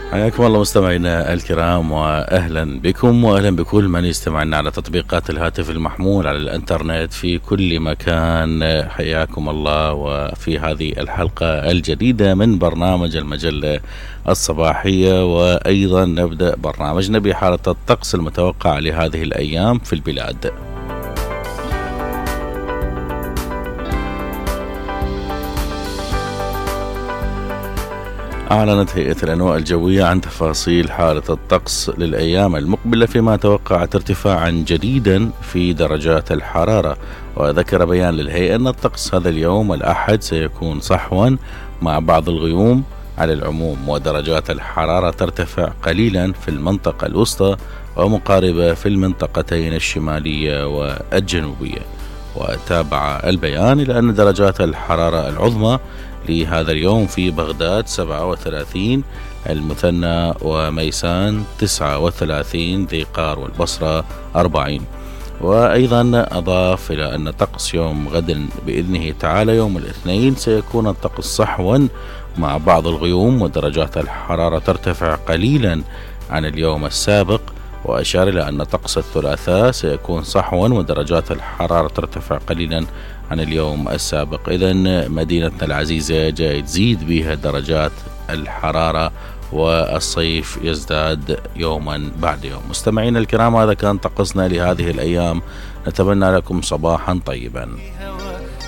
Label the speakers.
Speaker 1: حياكم الله مستمعينا الكرام، واهلا بكم واهلا بكل من يستمعنا على تطبيقات الهاتف المحمول على الانترنت في كل مكان. حياكم الله وفي هذه الحلقة الجديدة من برنامج المجلة الصباحية، وايضا نبدأ برنامجنا بحالة الطقس المتوقع لهذه الايام في البلاد. أعلنت هيئة الأنواع الجوية عن تفاصيل حالة الطقس للأيام المقبلة، فيما توقعت ارتفاعا جديدا في درجات الحرارة. وذكر بيان للهيئة أن الطقس هذا اليوم الأحد سيكون صحوا مع بعض الغيوم على العموم، ودرجات الحرارة ترتفع قليلا في المنطقة الوسطى ومقاربة في المنطقتين الشمالية والجنوبية. وتابع البيان إلى أن درجات الحرارة العظمى لهذا اليوم في بغداد 37، المثنى وميسان 39، ذي قار والبصرة 40. وأيضا أضاف إلى أن طقس يوم غد بإذنه تعالى يوم الاثنين سيكون الطقس صحوا مع بعض الغيوم، ودرجات الحرارة ترتفع قليلا عن اليوم السابق. وأشار إلى أن طقس الثلاثاء سيكون صحوا ودرجات الحرارة ترتفع قليلا عن اليوم السابق. إذن مدينتنا العزيزة جاي تزيد بها درجات الحرارة، والصيف يزداد يوما بعد يوم. مستمعين الكرام، هذا كان طقسنا لهذه الأيام، نتمنى لكم صباحا طيبا.